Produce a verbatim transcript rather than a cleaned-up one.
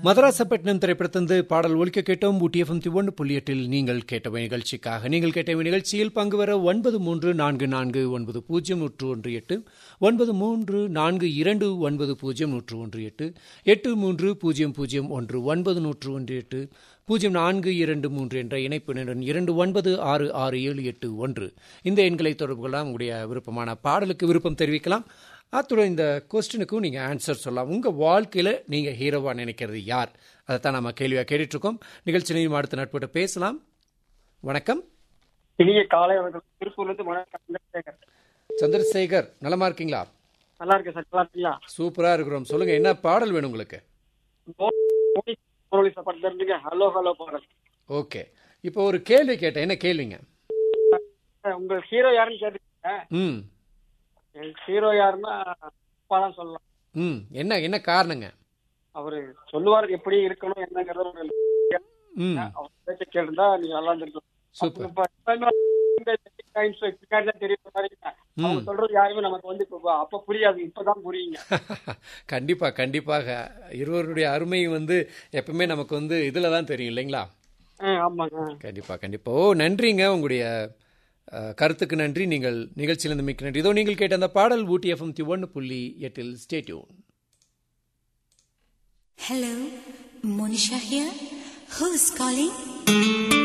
மதராசப்பட்டினம் திரைப்படத்திலிருந்து பாடல் ஒலிக்க கேட்டோம். ஊட்டி எஃப்எம் ஒன்று புள்ளி எட்டில் நீங்கள் கேட்டவை நிகழ்ச்சிக்காக நீங்கள் கேட்டவை நிகழ்ச்சியில் பங்கு பெற ஒன்பது மூன்று நான்கு நான்கு ஒன்பது பூஜ்ஜியம் நூற்று ஒன்று எட்டு ஒன்பது மூன்று நான்கு இரண்டு ஒன்பது பூஜ்ஜியம் நூற்று ஒன்று எட்டு எட்டு மூன்று பூஜ்ஜியம் பூஜ்ஜியம் ஒன்று ஒன்பது நூற்று ஒன்று எட்டு பூஜ்ஜியம் நான்கு இரண்டு மூன்று என்ற இணைப்பினுடன் இரண்டு ஒன்பது ஆறு ஆறு ஏழு எட்டு ஒன்று இந்த எண்களை தொடர்பு கொள்ளலாம். உங்களுடைய விருப்பமான பாடலுக்கு விருப்பம் தெரிவிக்கலாம். அத்துடன் இந்த கொஸ்டினுக்கும் நீங்கள் ஆன்சர் சொல்லலாம். உங்கள் வாழ்க்கையில் நீங்கள் ஹீரோவாக நினைக்கிறது யார்? அதைத்தான் நம்ம கேள்வியாக கேட்டுட்ருக்கோம். நிகழ்ச்சியிலையும் அடுத்த நட்புகிட்ட பேசலாம். வணக்கம். இனிய காலை வணக்கம். திருப்பூர்லேருந்து சந்திரசேகர். சந்திரசேகர் நலமா இருக்கீங்களா? நல்லா இருக்கேன் சார். நல்லா இருக்கீங்களா? சூப்பராக இருக்கிறோம். சொல்லுங்கள், என்ன பாடல் வேணும் உங்களுக்கு? ஹலோ ஹலோ பாடல். ஓகே, இப்போ ஒரு கேள்வி கேட்டேன். என்ன கேள்விங்க? உங்க ஹீரோ யாருன்னு கேட்டுருக்கீங்க. ம் ஹீரோ யாருன்னா அப்பாதான் சொல்லலாம். ம் என்ன என்ன காரணங்க? அவரு சொல்லுவாரு எப்படி இருக்கணும் என்னங்கிறத கேட்டுருந்தா நீங்க நல்லா இருந்திருக்கும். சொல்றது யாருமே நமக்கு வந்து அப்ப புரியாது, இப்பதான் புரியுங்க. கண்டிப்பா கண்டிப்பாக இருவருடைய அருமை வந்து எப்பவுமே நமக்கு வந்து இதுலதான் தெரியும் இல்லைங்களா? ஆமாங்க. கண்டிப்பா கண்டிப்பா. ஓ நன்றிங்க, உங்களுடைய கருத்துக்கு நன்றி. நீங்கள் நிகழ்ச்சியிலிருந்து மிக்க நன்றி. இதோ நீங்கள் கேட்ட அந்த பாடல் ஊட்டி எஃப்எம் ஒன்று புள்ளி எட்டில். Stay tune. Hello, Monisha here. Who's calling?